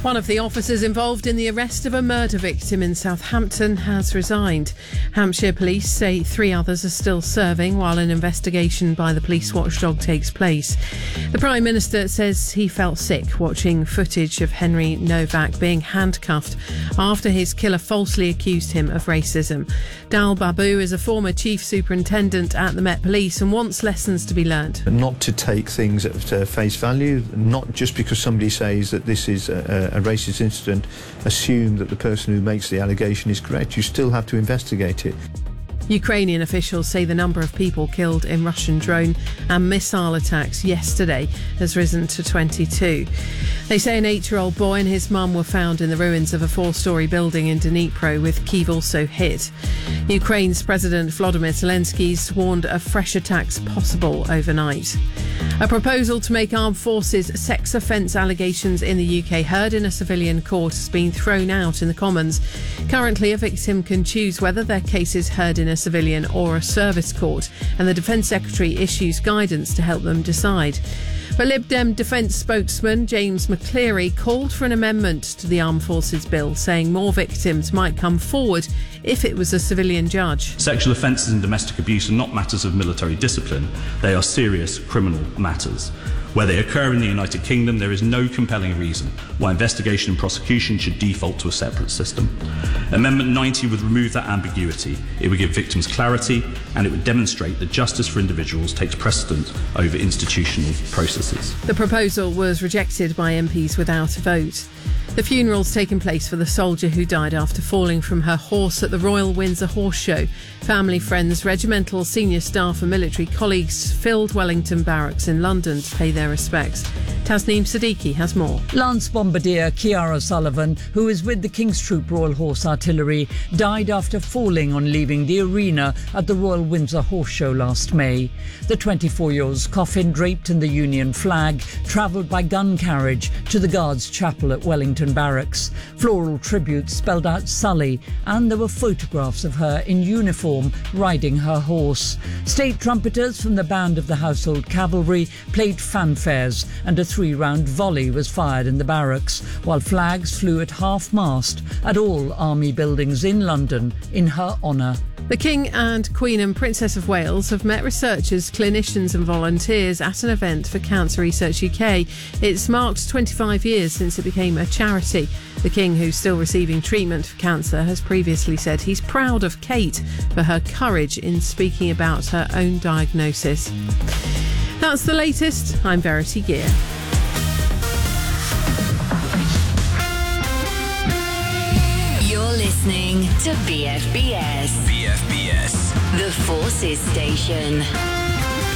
One of the officers involved in the arrest of a murder victim in Southampton has resigned. Hampshire police say 3 others are still serving while an investigation by the police watchdog takes place. The Prime Minister says he felt sick watching footage of Henry Novak being handcuffed after his killer falsely accused him of racism. Dal Babu is a former chief superintendent at the Met Police and wants lessons to be learned. Not to take things at face value, not just because somebody says that this is a racist incident, assume that the person who makes the allegation is correct. You still have to investigate it. Ukrainian officials say the number of people killed in Russian drone and missile attacks yesterday has risen to 22. They say an 8-year-old boy and his mum were found in the ruins of a 4-storey building in Dnipro, with Kyiv also hit. Ukraine's President Volodymyr Zelensky's warned of fresh attacks possible overnight. A proposal to make armed forces sex offence allegations in the UK heard in a civilian court has been thrown out in the Commons. Currently, a victim can choose whether their case is heard in a civilian or a service court, and the Defence Secretary issues guidance to help them decide. But Lib Dem Defence spokesman James McCleary called for an amendment to the Armed Forces Bill, saying more victims might come forward if it was a civilian judge. Sexual offences and domestic abuse are not matters of military discipline. They are serious criminal matters. Where they occur in the United Kingdom, there is no compelling reason why investigation and prosecution should default to a separate system. Amendment 90 would remove that ambiguity. It would give victims clarity, and it would demonstrate that justice for individuals takes precedent over institutional processes. The proposal was rejected by MPs without a vote. The funeral's taken place for the soldier who died after falling from her horse at the Royal Windsor Horse Show. Family, friends, regimental, senior staff and military colleagues filled Wellington Barracks in London to pay their respects. Tasneem Siddiqui has more. Lance Bombardier Kiara Sullivan, who is with the King's Troop Royal Horse Artillery, died after falling on leaving the arena at the Royal Windsor Horse Show last May. The 24-year-old's coffin, draped in the Union flag, travelled by gun carriage to the Guards' Chapel at Wellington Barracks. Floral tributes spelled out Sully, and there were photographs of her in uniform riding her horse. State trumpeters from the band of the Household Cavalry played fanfares, and a 3-round volley was fired in the barracks, while flags flew at half-mast at all army buildings in London in her honour. The King and Queen and Princess of Wales have met researchers, clinicians and volunteers at an event for Cancer Research UK. It's marked 25 years since it became a charity. The King, who's still receiving treatment for cancer, has previously said he's proud of Kate for her courage in speaking about her own diagnosis. That's the latest. I'm Verity Gear. You're listening to BFBS. BFBS. The Forces Station.